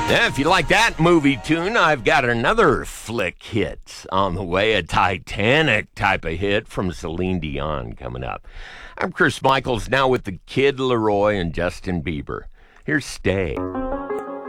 Yeah, if you like that movie tune, I've got another flick hit on the way, a Titanic type of hit from Celine Dion coming up. I'm Chris Michaels, now with the Kid Laroi and Justin Bieber. Here's Stay.